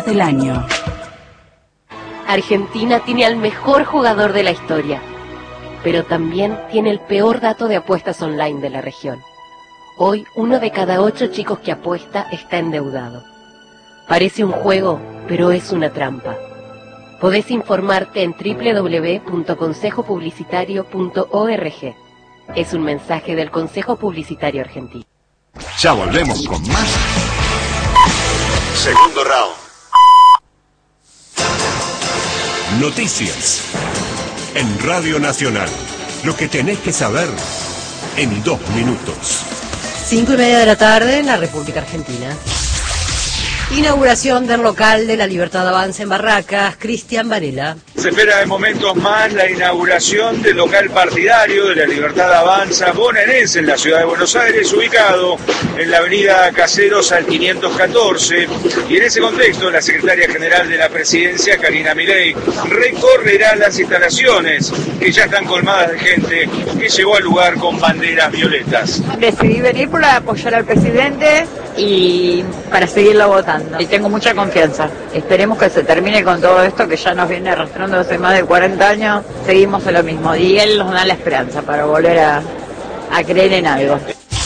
del año. Argentina tiene al mejor jugador de la historia, pero también tiene el peor dato de apuestas online de la región. Hoy, 1 de cada 8 chicos que apuesta está endeudado. Parece un juego, pero es una trampa. Podés informarte en www.consejopublicitario.org. Es un mensaje del Consejo Publicitario Argentino. Ya volvemos con más. Segundo round. Noticias. En Radio Nacional. Lo que tenés que saber en 2 minutos. 5:30 de la tarde en la República Argentina. Inauguración del local de La Libertad Avanza en Barracas. Cristian Varela. Se espera en momentos más la inauguración del local partidario de La Libertad Avanza bonaerense en la ciudad de Buenos Aires, ubicado en la avenida Caseros al 514. Y en ese contexto, la secretaria general de la presidencia, Karina Milei, recorrerá las instalaciones que ya están colmadas de gente que llegó al lugar con banderas violetas. Decidí venir para apoyar al presidente y para seguirlo votando. Y tengo mucha confianza. Esperemos que se termine con todo esto que ya nos viene arrastrando hace más de 40 años. Seguimos en lo mismo y él nos da la esperanza para volver a creer en algo.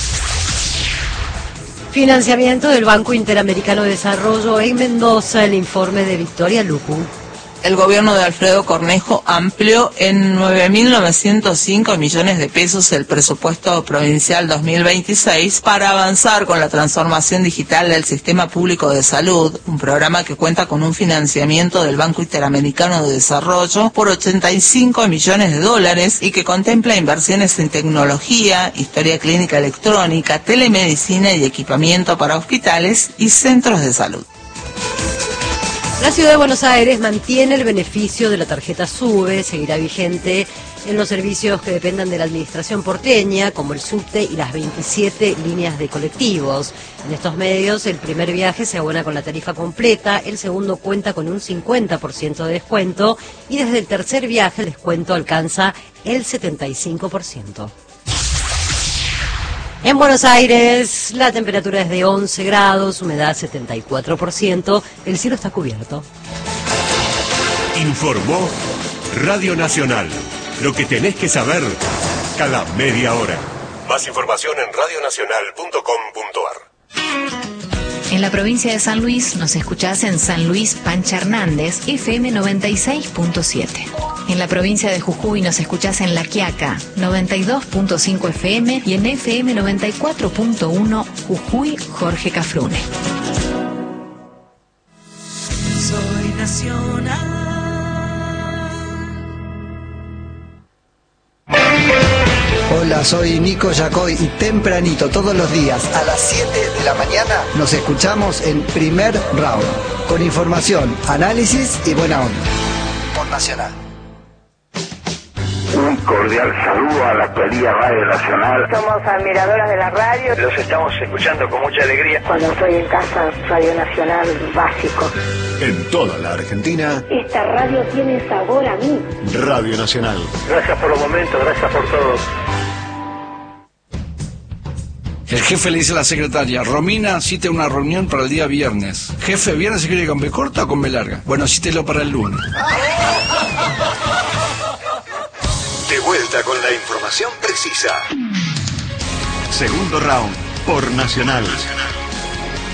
Financiamiento del Banco Interamericano de Desarrollo en Mendoza. El informe de Victoria Lupu. El gobierno de Alfredo Cornejo amplió en 9.905 millones de pesos el presupuesto provincial 2026 para avanzar con la transformación digital del sistema público de salud, un programa que cuenta con un financiamiento del Banco Interamericano de Desarrollo por 85 millones de dólares y que contempla inversiones en tecnología, historia clínica electrónica, telemedicina y equipamiento para hospitales y centros de salud. La Ciudad de Buenos Aires mantiene el beneficio de la tarjeta SUBE, seguirá vigente en los servicios que dependan de la administración porteña, como el subte y las 27 líneas de colectivos. En estos medios, el primer viaje se abona con la tarifa completa, el segundo cuenta con un 50% de descuento y desde el tercer viaje el descuento alcanza el 75%. En Buenos Aires, la temperatura es de 11 grados, humedad 74%, el cielo está cubierto. Informó Radio Nacional. Lo que tenés que saber cada media hora. Más información en radionacional.com.ar. En la provincia de San Luis nos escuchás en San Luis Pancha Hernández, FM 96.7. En la provincia de Jujuy nos escuchás en La Quiaca, 92.5 FM y en FM 94.1 Jujuy Jorge Cafrune. Soy nacional. Hola, soy Nico Yacoy y tempranito todos los días a las 7 de la mañana nos escuchamos en Primer Round, con información, análisis y buena onda. Por Nacional. Un cordial saludo a la querida Radio Nacional. Somos admiradoras de la radio. Los estamos escuchando con mucha alegría. Cuando estoy en casa, Radio Nacional básico. En toda la Argentina. Esta radio tiene sabor a mí. Radio Nacional. Gracias por los momentos, gracias por todo. El jefe le dice a la secretaria: Romina, cite una reunión para el día viernes. Jefe, ¿viernes se quiere con B corta o con B larga? Bueno, cítelo para el lunes. De vuelta con la información precisa. Segundo round por Nacional.